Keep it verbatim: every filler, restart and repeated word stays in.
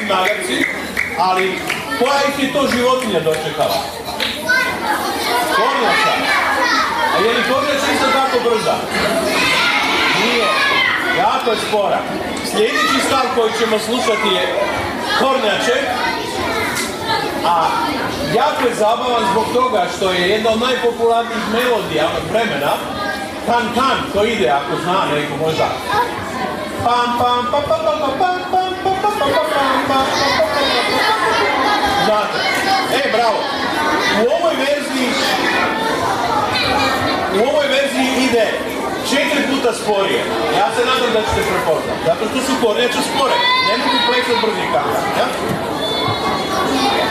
magarci, magarci, ali koja ih je to životinja dočekala? Kornjača. A je li kornjača isto tako brza? Nije. Jako je spora. Sljedeći stav koji ćemo slušati je kornjače, a jako je zabavan zbog toga što je jedna od najpopularnijih melodija od vremena. Kan kan, to ide ako zna neko možda. Pam pam pam pam pam pam pam pam pam pam pam pam. Znate? E, bravo. U ovoj verziji u ovoj verziji ide četiri puta sporije. Ja se nadam da ćete prepoznati. Zato što su kornjače spore. Ne mogu plesati brzi kan. Ja?